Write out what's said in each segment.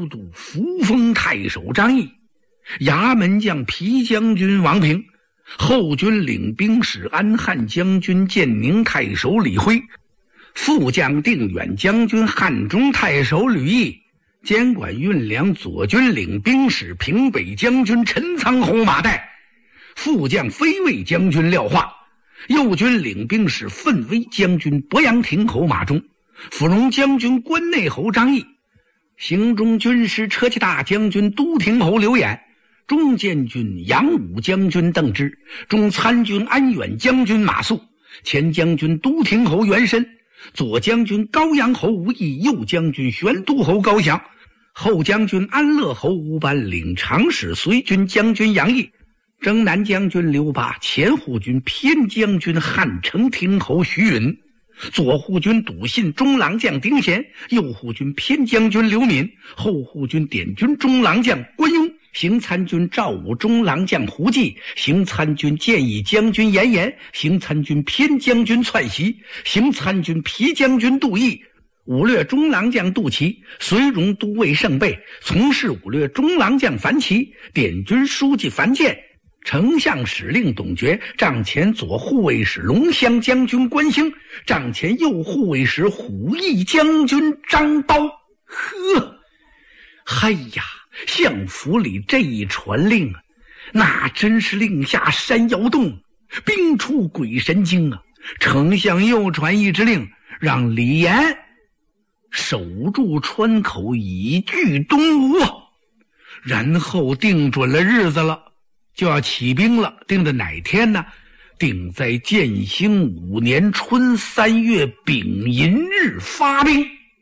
都扶风太守张毅，衙门将皮将军王平，后军领兵使安汉将军建宁太守李辉，副将定远将军汉中太守吕毅，监管运粮左军领兵使平北将军陈仓侯马岱，副将飞卫将军廖化，右军领兵使奋威将军鄱阳亭侯马忠，抚荣将军关内侯张毅，行中军师车骑大将军都亭侯刘演，中监军杨武将军邓芝，中参军安远将军马谡，前将军都亭侯袁深，左将军高阳侯吴懿，右将军玄都侯高翔，后将军安乐侯吴班，领长史随军将军杨毅，征南将军刘拔，前护军偏将军汉承亭侯徐允，左护军笃信中郎将丁贤，右护军偏将军刘敏，后护军点军中郎将关雍，行参军赵武中郎将胡济，行参军建议将军严颜，行参军偏将军窜袭，行参军皮将军杜毅，武略中郎将杜琦，随荣都尉盛备，从事武略中郎将樊琦，点军书记樊建，丞相使令董厥，帐前左护卫使龙骧将军关兴，帐前右护卫使虎翼将军张苞。呵，嗨呀，相府里这一传令啊，那真是令下山摇动，兵出鬼神惊啊！丞相又传一支令，让李严守住川口，以拒东吴，然后定准了日子了，就要起兵了。定的哪天呢？定在建兴5年春3月丙寅日发兵。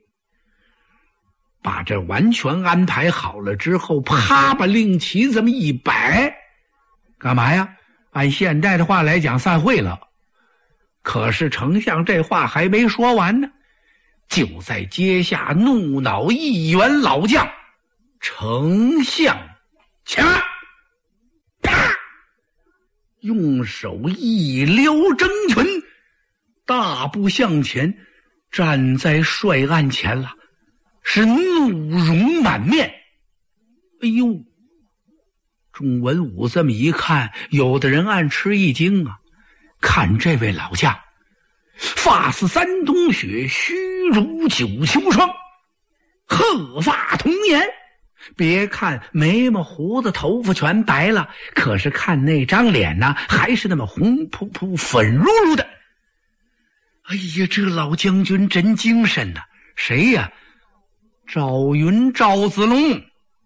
把这完全安排好了之后，啪把令旗这么一摆，干嘛呀？按现代的话来讲，散会了。可是丞相这话还没说完呢，就在阶下怒恼一员老将，丞相前来，啪，用手一撩征裙，大步向前，站在帅案前了，是怒容满面。哎呦，众文武这么一看，有的人暗吃一惊啊，看这位老将，发似山冬雪，须如九秋霜，鹤发童颜。别看眉毛胡子头发全白了，可是看那张脸呢，还是那么红扑扑粉噜噜的。哎呀，这老将军真精神呐！谁呀？赵云赵子龙。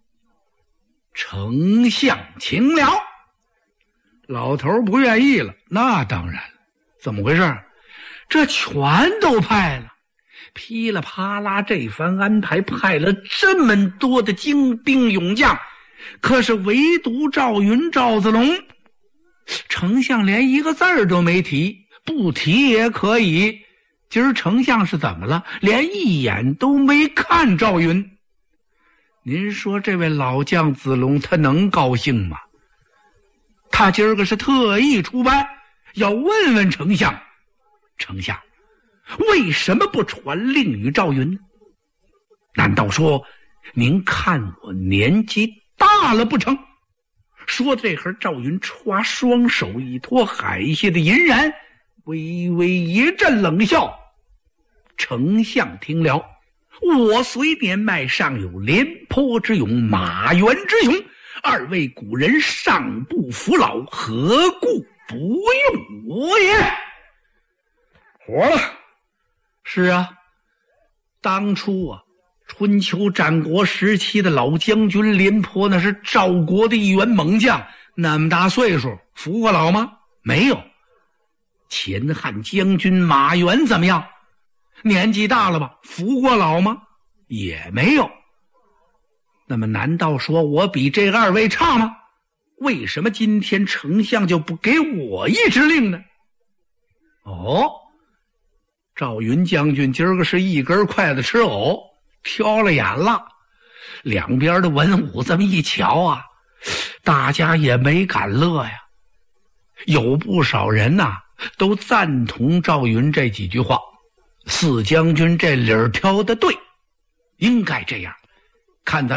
丞相请了。老头不愿意了，那当然了，怎么回事？这全都派了，噼里啪啦这番安排，派了这么多的精兵勇将，可是唯独赵云赵子龙，丞相连一个字儿都没提，不提也可以。今儿丞相是怎么了？连一眼都没看赵云。您说这位老将子龙他能高兴吗？他今儿个是特意出班，要问问丞相，丞相为什么不传令与赵云呢？难道说您看我年纪大了不成？说这会儿，赵云歘双手一托海下的银髯，微微一阵冷笑。丞相听了，我虽年迈，尚有廉颇之勇，马援之勇，二位古人尚不服老，何故不用我也？活了。是啊，当初啊，春秋战国时期的老将军廉颇，那是赵国的一员猛将，那么大岁数，服过老吗？没有。前汉将军马援怎么样？年纪大了吧，服过老吗？也没有。那么难道说我比这二位差吗？为什么今天丞相就不给我一支令呢？哦，赵云将军今儿个是一根筷子吃藕，挑了眼了。两边的文武这么一瞧啊，大家也没敢乐呀。有不少人呐，都赞同赵云这几句话。四将军这理儿挑的对，应该这样。看咱